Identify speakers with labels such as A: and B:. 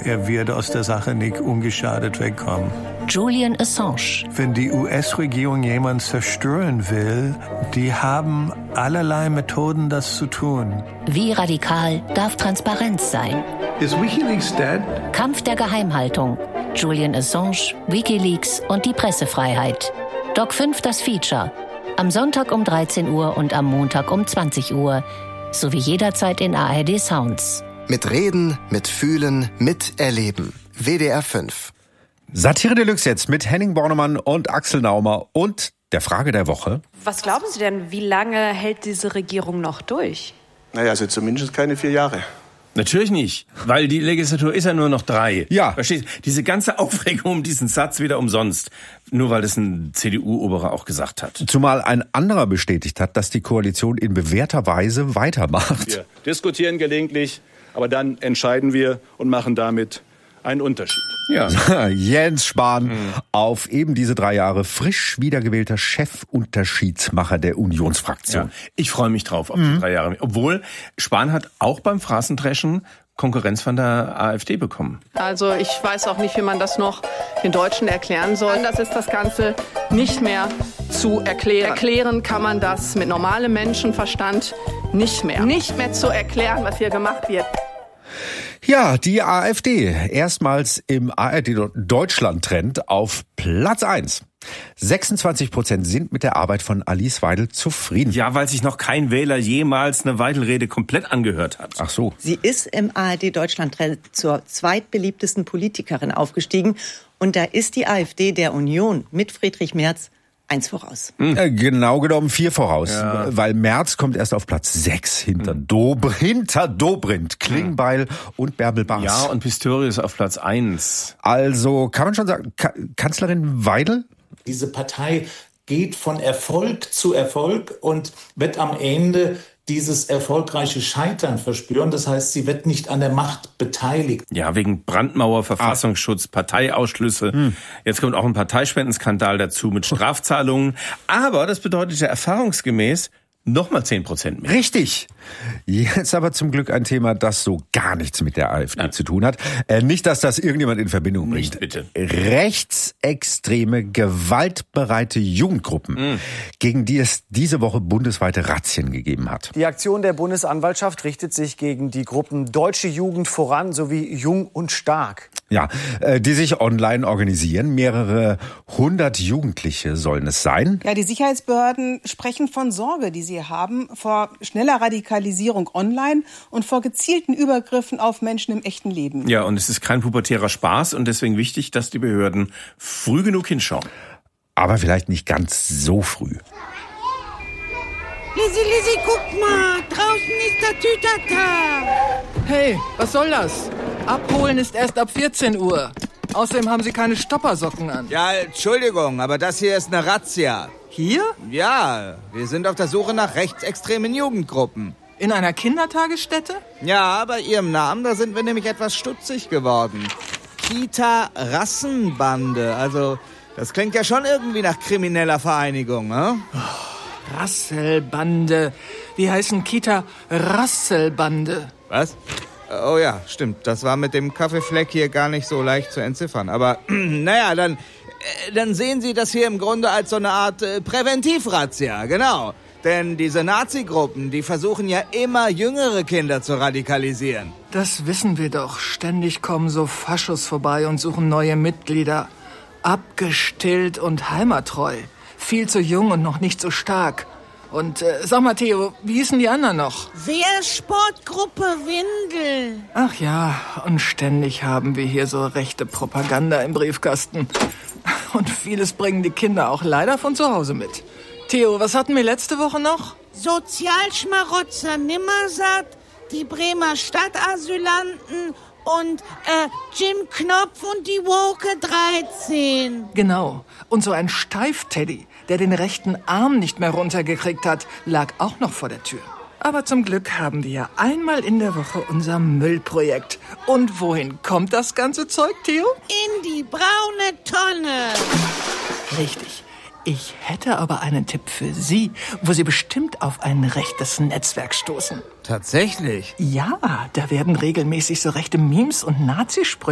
A: er wird aus der Sache nicht ungeschadet wegkommen.
B: Julian Assange.
A: Wenn die US-Regierung jemanden zerstören will, die haben allerlei Methoden, das zu tun.
B: Wie radikal darf Transparenz sein?
A: Is WikiLeaks dead?
B: Kampf der Geheimhaltung. Julian Assange, WikiLeaks und die Pressefreiheit. Doc 5 das Feature. Am Sonntag um 13 Uhr und am Montag um 20 Uhr. Sowie jederzeit in ARD Sounds.
C: Mit Reden, mit Fühlen, mit Erleben. WDR 5.
D: Satire Deluxe jetzt mit Henning Bornemann und Axel Naumer und der Frage der Woche.
E: Was glauben Sie denn, wie lange hält diese Regierung noch durch?
F: Naja, also zumindest keine 4 Jahre.
G: Natürlich nicht, weil die Legislatur ist ja nur noch 3.
D: Ja.
G: Verstehst du? Diese ganze Aufregung um diesen Satz wieder umsonst. Nur weil das ein CDU-Oberer auch gesagt hat.
D: Zumal ein anderer bestätigt hat, dass die Koalition in bewährter Weise weitermacht.
F: Wir diskutieren gelegentlich, aber dann entscheiden wir und machen damit einen Unterschied.
G: Ja.
D: Jens Spahn auf eben diese 3 Jahre frisch wiedergewählter Chefunterschiedsmacher der Unionsfraktion.
G: Ja. Ich freue mich drauf auf die 3 Jahre. Obwohl, Spahn hat auch beim Phrasendreschen Konkurrenz von der AfD bekommen.
H: Also ich weiß auch nicht, wie man das noch den Deutschen erklären soll. Das ist das Ganze nicht mehr zu erklären. Erklären kann man das mit normalem Menschenverstand nicht mehr. Nicht mehr zu erklären, was hier gemacht wird.
D: Ja, die AfD erstmals im ARD-Deutschland-Trend auf Platz 1. 26% sind mit der Arbeit von Alice Weidel zufrieden.
G: Ja, weil sich noch kein Wähler jemals eine Weidel-Rede komplett angehört hat.
D: Ach so.
I: Sie ist im ARD-Deutschland-Trend zur zweitbeliebtesten Politikerin aufgestiegen. Und da ist die AfD der Union mit Friedrich Merz 1 voraus.
D: Genau genommen 4 voraus,
G: Ja.
D: weil Merz kommt erst auf Platz 6 hinter Dobrindt, Klingbeil und Bärbel Baas.
G: Ja, und Pistorius auf Platz 1.
D: Also kann man schon sagen, Kanzlerin Weidel?
J: Diese Partei geht von Erfolg zu Erfolg und wird am Ende dieses erfolgreiche Scheitern verspüren. Das heißt, sie wird nicht an der Macht beteiligt.
G: Ja, wegen Brandmauer, Verfassungsschutz, Parteiausschlüsse. Jetzt kommt auch ein Parteispendenskandal dazu mit Strafzahlungen. Aber das bedeutet ja erfahrungsgemäß nochmal 10% mehr.
D: Richtig. Jetzt aber zum Glück ein Thema, das so gar nichts mit der AfD zu tun hat. Nicht, dass das irgendjemand in Verbindung bringt.
G: Nicht, bitte.
D: Rechtsextreme, gewaltbereite Jugendgruppen, gegen die es diese Woche bundesweite Razzien gegeben hat.
K: Die Aktion der Bundesanwaltschaft richtet sich gegen die Gruppen Deutsche Jugend voran sowie Jung und Stark.
D: Ja, die sich online organisieren. Mehrere 100 Jugendliche sollen es sein.
L: Ja, die Sicherheitsbehörden sprechen von Sorge, die sie haben, vor schneller Radikalisierung online und vor gezielten Übergriffen auf Menschen im echten Leben.
G: Ja, und es ist kein pubertärer Spaß und deswegen wichtig, dass die Behörden früh genug hinschauen.
D: Aber vielleicht nicht ganz so früh.
M: Lizzie, guck mal, draußen ist der Tütata.
N: Hey, was soll das? Abholen ist erst ab 14 Uhr. Außerdem haben Sie keine Stoppersocken an.
O: Ja, Entschuldigung, aber das hier ist eine Razzia.
N: Hier?
O: Ja, wir sind auf der Suche nach rechtsextremen Jugendgruppen.
N: In einer Kindertagesstätte?
O: Ja, bei Ihrem Namen, da sind wir nämlich etwas stutzig geworden. Kita-Rassenbande, also das klingt ja schon irgendwie nach krimineller Vereinigung, ne?
N: Oh, Rasselbande. Die heißen Kita-Rasselbande.
O: Was? Oh ja, stimmt. Das war mit dem Kaffeefleck hier gar nicht so leicht zu entziffern. Aber naja, dann sehen Sie das hier im Grunde als so eine Art Präventivrazzia, genau. Denn diese Nazi-Gruppen, die versuchen ja immer jüngere Kinder zu radikalisieren.
N: Das wissen wir doch. Ständig kommen so Faschos vorbei und suchen neue Mitglieder. Abgestillt und heimattreu. Viel zu jung und noch nicht so stark. Und sag mal, Theo, wie hießen die anderen noch?
M: Wehrsportgruppe Windel.
N: Ach ja, und ständig haben wir hier so rechte Propaganda im Briefkasten. Und vieles bringen die Kinder auch leider von zu Hause mit. Theo, was hatten wir letzte Woche noch?
M: Sozialschmarotzer Nimmersatt, die Bremer Stadtasylanten und Jim Knopf und die Woke 13.
N: Genau. Und so ein Steifteddy, der den rechten Arm nicht mehr runtergekriegt hat, lag auch noch vor der Tür. Aber zum Glück haben wir ja einmal in der Woche unser Müllprojekt. Und wohin kommt das ganze Zeug, Theo?
M: In die braune Tonne.
N: Richtig. Ich hätte aber einen Tipp für Sie, wo Sie bestimmt auf ein rechtes Netzwerk stoßen.
O: Tatsächlich?
N: Ja, da werden regelmäßig so rechte Memes und Nazisprüche